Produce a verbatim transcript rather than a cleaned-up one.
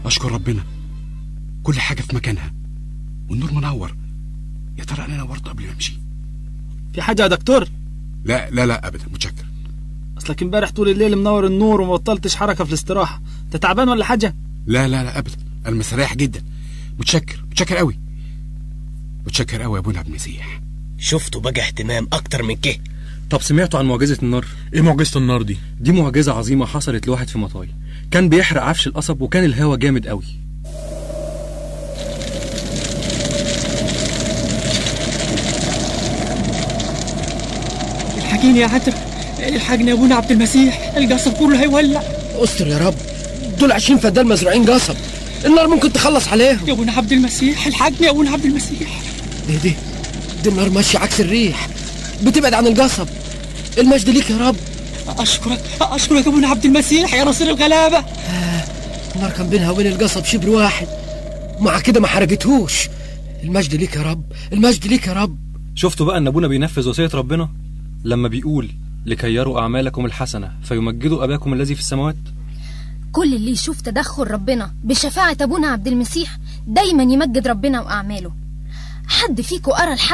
اشكر ربنا، كل حاجه في مكانها والنور منور. يا ترى انا نورت قبل ما امشي؟ في حاجه يا دكتور؟ لا لا لا ابدا، متشكر. اصلك امبارح طول الليل منور النور وما بطلتش حركه في الاستراحه. انت تعبان ولا حاجه؟ لا لا لا ابدا، انا مستريح جدا. متشكر متشكر قوي، متشكر قوي يا ابونا عبد المسيح. شفتوا بقى اهتمام اكتر من كده. طب سمعتوا عن معجزه النار؟ ايه معجزه النار دي؟ دي معجزه عظيمه حصلت لواحد في مطاي، كان بيحرق عفش القصب وكان الهوا جامد قوي. الحقيني يا عتر، الحقني يا ابونا عبد المسيح، القصب كله هيولع. استر يا رب، دول عشرين فدان مزروعين قصب، النار ممكن تخلص عليهم. يا ابونا عبد المسيح الحقني يا ابونا عبد المسيح. دي دي دي النار ماشيه عكس الريح، بتبعد عن القصب. المجد ليك يا رب. اشكرك اشكرك يا ابونا عبد المسيح يا نصير الغلابه. آه. النار كان بينها وبين القصب شبر واحد، مع كده ما حرقتهوش. المجد ليك يا رب، المجد ليك يا رب. شفتوا بقى ان ابونا بينفذ وصيه ربنا لما بيقول لكي يروا اعمالكم الحسنه فيمجدوا اباكم الذي في السماوات؟ كل اللي يشوف تدخل ربنا بشفاعة ابونا عبد المسيح دايما يمجد ربنا واعماله. حد فيكم قرا